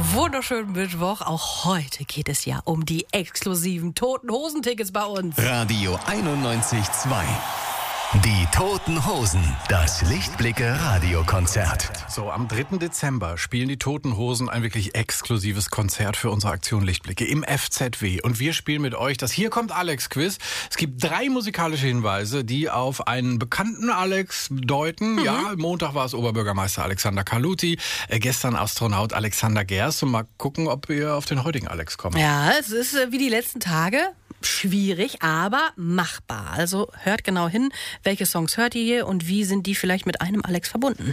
wunderschönen Mittwoch. Auch heute geht es ja um die exklusiven Toten Hosen-Tickets bei uns. Radio 91.2. Die Toten Hosen, das Lichtblicke-Radiokonzert. So, am 3. Dezember spielen die Toten Hosen ein wirklich exklusives Konzert für unsere Aktion Lichtblicke im FZW. Und wir spielen mit euch das Hier kommt Alex-Quiz. Es gibt 3 musikalische Hinweise, die auf einen bekannten Alex deuten. Ja, Montag war es Oberbürgermeister Alexander Kaluti, gestern Astronaut Alexander Gerst. Und mal gucken, ob wir auf den heutigen Alex kommen. Ja, es ist wie die letzten Tage. Schwierig, aber machbar. Also hört genau hin, welche Songs hört ihr hier und wie sind die vielleicht mit einem Alex verbunden?